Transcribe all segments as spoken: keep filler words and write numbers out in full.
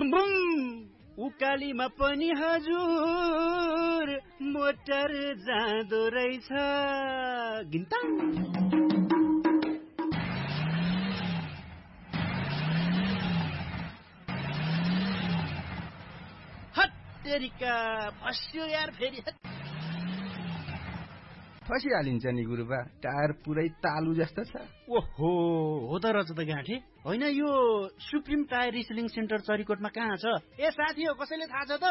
boom boom उकालीमा पनि हजुर motor जाँदो रहेछ गिन्ताङ हत्तेरिका फस्यो यार फेरि फसिहालिन्छ नि गुरुबा टायर पुरै तालु जस्तो छ ओहो हो त रहेछ त गाँठे होइन यो सुप्रिम टायर रिसेलिङ सेन्टर चरीकोटमा कहाँ छ ए साथी हो कसैले थाहा छ त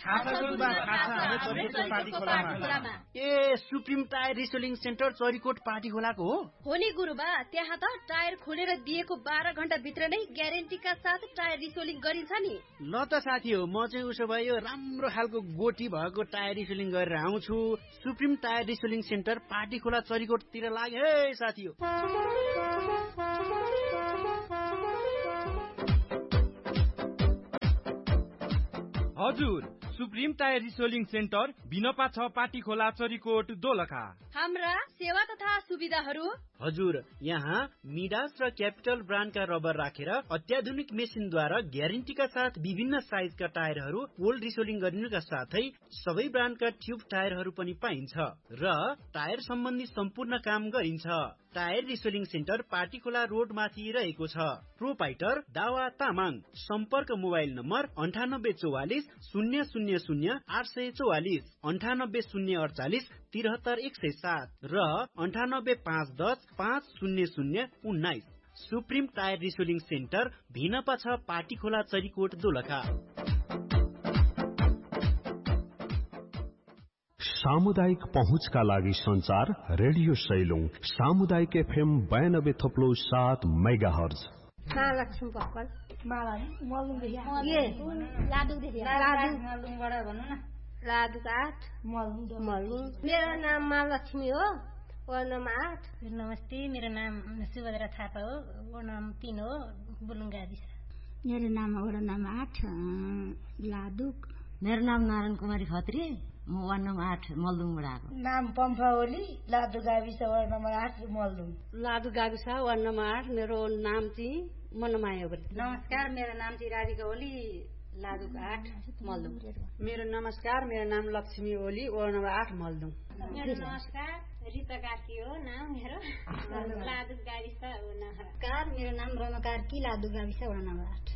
ए supreme tyre रिसेलिङ centre Charikot party खोलाको हो हो नि गुरुबा त्यहाँ त टायर खोलेर दिएको बाह्र घण्टा भित्र नै ग्यारेन्टीका साथ टायर रिसेलिङ गरिन्छ नि ल त साथी हो म चाहिँ उसो भए यो राम्रो खालको गोटी भएको टायर रिसेलिङ गरेर आउँछु सुप्रिम टायर रिसेलिङ सेन्टर पार्टी खोला चरीकोटतिर लाग्यो है साथी हो हजुर सुप्रिम टायर रिसेलिङ सेन्टर बिनपा छ पाटी खोला चरीकोट दोलखा हाम्रा सेवा तथा सुविधाहरू हजुर यहाँ मिडास र क्यापिटल ब्रान्डका रबर राखेर अत्याधुनिक मेसिनद्वारा ग्यारेन्टीका साथ विभिन्न साइजका टायरहरू पोल रिसेलिङ गरिनुका साथै सबै ब्रान्डका ट्युब टायरहरू पनि पाइन्छ र टायर सम्बन्धी सम्पूर्ण काम गरिन्छ टायर रिसेलिङ सेन्टर पार्टीखोला रोड माथि रहेको छ प्रोपाइटर दावा तामाङ सम्पर्क मोबाइल नम्बर अन्ठानब्बे चौवालिस शून्य शून्य शून्य आठ सय चौवालिस अन्ठानब्बे शून्य अडचालिस तिहत्तर एक सय सात र अन्ठानब्बे पाँच दस पाँच शून्य शून्य उन्नाइस सुप्रिम टायर रिसेलिङ सेन्टर भिनपा छ पार्टीखोला चरीकोट दोलखा सामुदायिक पहुँचका लागि संचार रेडियो सैलुङ सामुदायिक एफएम बयानब्बे थप्लो सात मेगा हर्ज महालक्ष्मी पक्कल मेरो नाम महालक्ष्मी हो वार्ड नम्बर आठ नमस्ते मेरो नाम सुभद्रा थापा हो वार्ड नम्बर तीन हो बुलुङ गाविस मेरो नाम वार्ड नम्बर आठ लादुक मेरो नाम नारायण कुमारी खत्री म वार्ड नम्बर आठ मलदुङबाट आएको नाम पम्फा ओली लादु गाविस वार्ड नम्बर आठ मलदुङ लादु गाविस वार्ड नम्बर आठ मेरो नाम चाहिँ मनमाया ओली नमस्कार मेरो नाम चाहिँ राधिका ओली लादु आठ मलदुङ मेरो नमस्कार मेरो नाम लक्ष्मी ओली वार्ड नम्बर आठ मलदुङ मेरो नमस्कार रिता कार्की हो नाम मेरो लादु गाविस हो नमस्कार मेरो नाम रमा कार्की लादु गाविस वार्ड नम्बर आठ